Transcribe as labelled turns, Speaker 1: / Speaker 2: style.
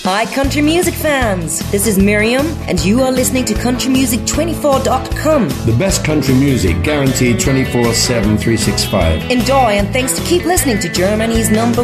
Speaker 1: Hi, country music fans. This is Miriam, and you are listening to CountryMusic24.com.
Speaker 2: The best country music, guaranteed 24/7, 365.
Speaker 1: Enjoy, and thanks to keep listening to Germany's #1